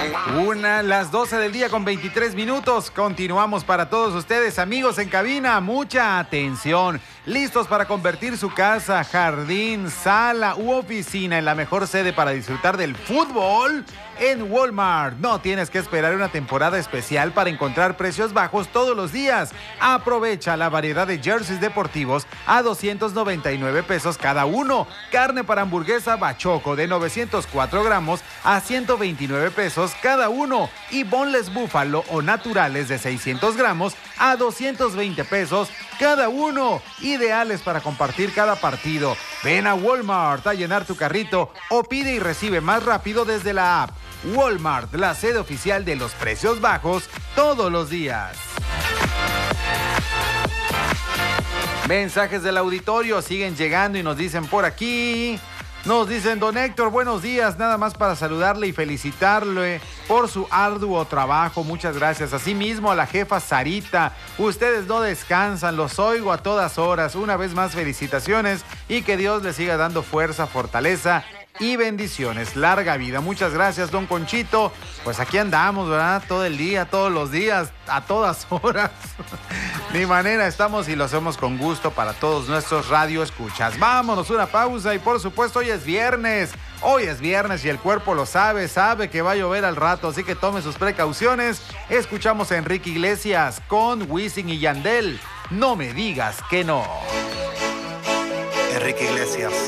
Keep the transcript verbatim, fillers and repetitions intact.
Una, las doce del día con veintitrés minutos. Continuamos para todos ustedes, amigos en cabina. Mucha atención. Listos para convertir su casa, jardín, sala u oficina en la mejor sede para disfrutar del fútbol. En Walmart no tienes que esperar una temporada especial para encontrar precios bajos todos los días. Aprovecha la variedad de jerseys deportivos a doscientos noventa y nueve pesos cada uno. Carne para hamburguesa Bachoco de novecientos cuatro gramos a ciento veintinueve pesos cada uno. Y boneless búfalo o naturales de seiscientos gramos a doscientos veinte pesos cada uno. Ideales para compartir cada partido. Ven a Walmart a llenar tu carrito o pide y recibe más rápido desde la app. Walmart, la sede oficial de los precios bajos todos los días. Mensajes del auditorio siguen llegando y nos dicen por aquí. Nos dicen, don Héctor, buenos días, nada más para saludarle y felicitarle por su arduo trabajo, muchas gracias. Asimismo a la jefa Sarita, ustedes no descansan, los oigo a todas horas, una vez más felicitaciones y que Dios les siga dando fuerza, fortaleza y bendiciones, larga vida. Muchas gracias, don Conchito. Pues aquí andamos, ¿verdad? Todo el día, todos los días, a todas horas. Ni manera, estamos y lo hacemos con gusto para todos nuestros radioescuchas. Vámonos, una pausa y por supuesto hoy es viernes. Hoy es viernes y el cuerpo lo sabe, sabe que va a llover al rato, así que tome sus precauciones. Escuchamos a Enrique Iglesias con Wisin y Yandel. No me digas que no. Enrique Iglesias.